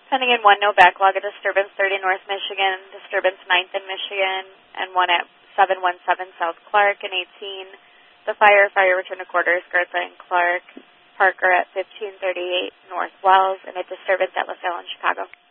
Pending in 1, no backlog, a disturbance 30 North Michigan, disturbance 9th in Michigan, and 1 at 717 South Clark, and 18. The fire return to quarters, Gertha and Clark, Parker at 1538 North Wells, and a disturbance at LaSalle in Chicago.